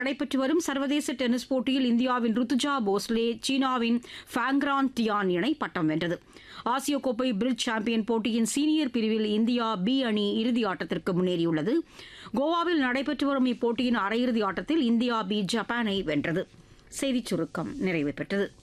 நடைபெற்று வரும் சர்வதேச டென்னிஸ் போட்டியில் இந்தியாவின் ருத்துஜா போஸ்லே சீனாவின் ஃபேங்ரான் டியான் இணை பட்டம் வென்றது. ஆசிய கோப்பை பிரிட்ஜ் சாம்பியன் போட்டியின் சீனியர் பிரிவில் இந்தியா பி அணி இறுதி ஆட்டத்திற்கு முன்னேறியுள்ளது. கோவாவில் நடைபெற்று வரும் இப்போட்டியின் அரையிறுதி ஆட்டத்தில் இந்தியா பி ஜப்பானை வென்றது. செய்திச் சுருக்கம் நிறைவு பெற்றது.